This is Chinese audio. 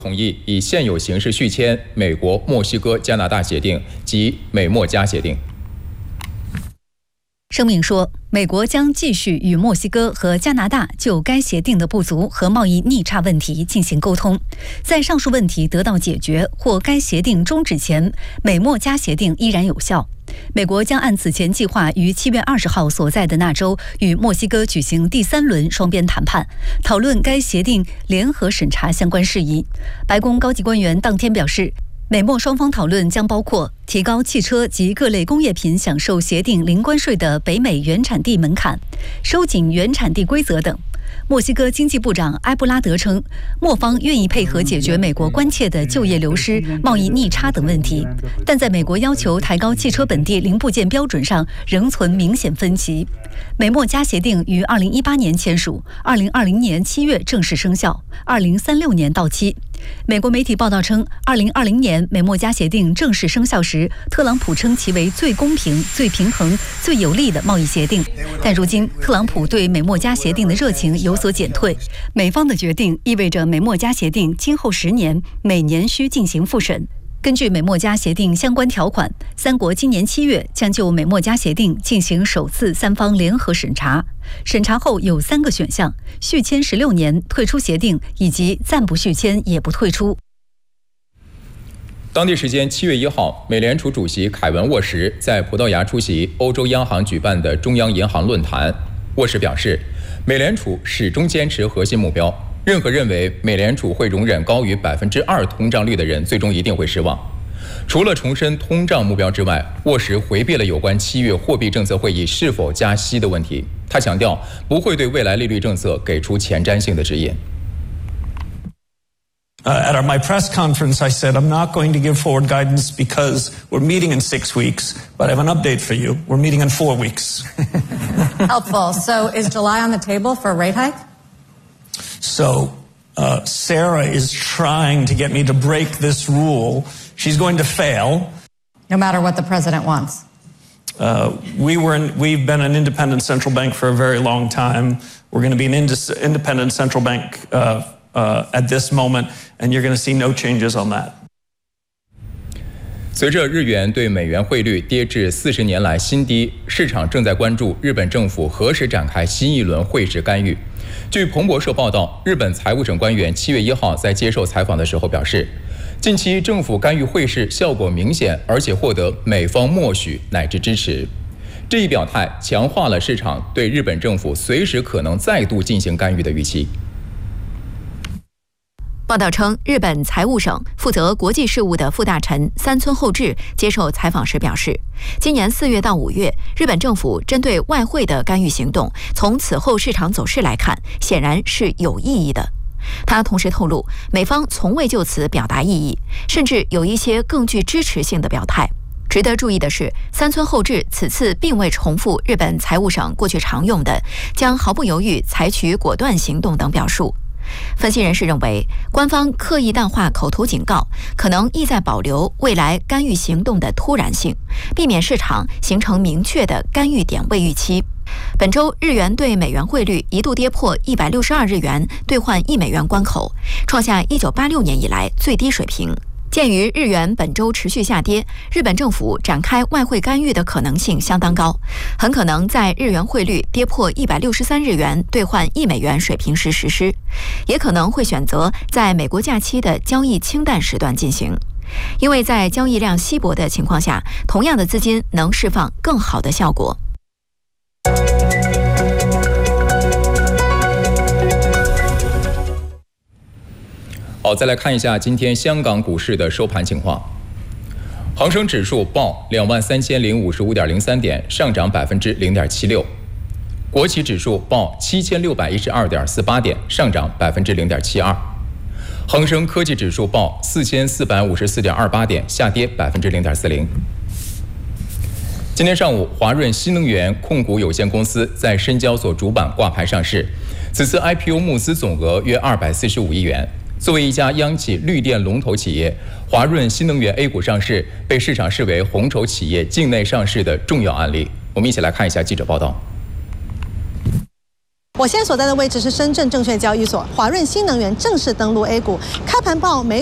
同意以现有形式续签美国、墨西哥、加拿大协定及美墨加协定。 声明说，美国将继续与墨西哥和加拿大就该协定的不足和贸易逆差问题进行沟通，在上述问题得到解决或该协定终止前，美墨加协定依然有效。美国将按此前计划于7月20号所在的那周与墨西哥举行第3轮双边谈判，讨论该协定联合审查相关事宜。白宫高级官员当天表示，美墨双方讨论将包括提高汽车及各类工业品享受协定零关税的北美原产地门槛、收紧原产地规则等。墨西哥经济部长埃布拉德称，墨方愿意配合解决美国关切的就业流失、贸易逆差等问题，但在美国要求抬高汽车本地零部件标准上仍存明显分歧。美墨加协定于2018年签署，2020年7月正式生效，2036年到期。美国媒体报道称，2020年美墨加协定正式生效时，特朗普称其为最公平、最平衡、最有利的贸易协定。但如今，特朗普对美墨加协定的热情有所减退。美方的决定意味着美墨加协定今后10年每年需进行复审。根据美墨加协定相关条款，3国今年7月将就美墨加协定进行首次3方联合审查。审查后有3个选项：续签16年、退出协定，以及暂不续签也不退出。 当地时间7月1号，美联储主席凯文·沃什在葡萄牙出席欧洲央行举办的中央银行论坛。沃什表示，美联储始终坚持核心目标。任何认为美联储会容忍高于2%通胀率的人，最终一定会失望。除了重申通胀目标之外，沃什回避了有关7月货币政策会议是否加息的问题。他强调，不会对未来利率政策给出前瞻性的指引。 At my press conference, I said, I'm not going to give forward guidance because we're meeting in 6 weeks, but I have an update for you. We're meeting in 4 weeks. Helpful. So is July on the table for a rate hike? So Sarah is trying to get me to break this rule. She's going to fail. No matter what the president wants. We've been an independent central bank for a very long time. We're going to be an independent central bank at this moment, and you're going to see no changes on that. 随着日元对美元汇率跌至40年来新低，市场正在关注日本政府何时展开新一轮汇市干预。据彭博社报道，日本财务省官员7月1号在接受采访的时候表示，近期政府干预汇市效果明显，而且获得美方默许乃至支持。这一表态强化了市场对日本政府随时可能再度进行干预的预期。 报道称，日本财务省负责国际事务的副大臣三村厚志接受采访时表示，今年4月到5月，日本政府针对外汇的干预行动，从此后市场走势来看，显然是有意义的。他同时透露，美方从未就此表达异议，甚至有一些更具支持性的表态。值得注意的是，三村厚志此次并未重复日本财务省过去常用的将毫不犹豫采取果断行动等表述。分析人士认为，官方刻意淡化口头警告，可能意在保留未来干预行动的突然性，避免市场形成明确的干预点位预期。本周日元对美元汇率一度跌破162日元兑换1美元关口，创下1986年以来最低水平。鉴于日元本周持续下跌，日本政府展开外汇干预的可能性相当高，很可能在日元汇率跌破163日元兑换1美元水平时实施，也可能会选择在美国假期的交易清淡时段进行，因为在交易量稀薄的情况下，同样的资金能释放更好的效果。 好，再来看一下今天香港股市的收盘情况。恒生指数报23,055.03点，上涨0.76%；国企指数报7,612.48点，上涨0.72%；恒生科技指数报4,454.28点，下跌0.40%。今天上午，华润新能源控股有限公司在深交所主板挂牌上市，此次 IPO 募资总额约245亿元。作为一家央企绿电龙头企业，华润新能源 A 股上市被市场视为红筹企业境内上市的重要案例。我们一起来看一下记者报道。 我现在所在的位置是深圳证券交易所，华润新能源正式登陆 A 股，开盘报美